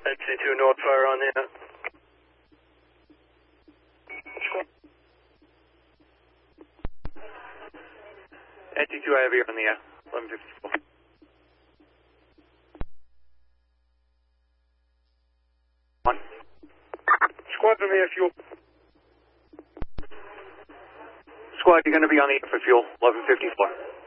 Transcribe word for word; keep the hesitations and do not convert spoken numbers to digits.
Entity two North Fire on the air. Entity two, I have you on the air. eleven fifty-four. One. Squad's on the air, fuel. Squad, you're going to be on the air for fuel. eleven fifty-four.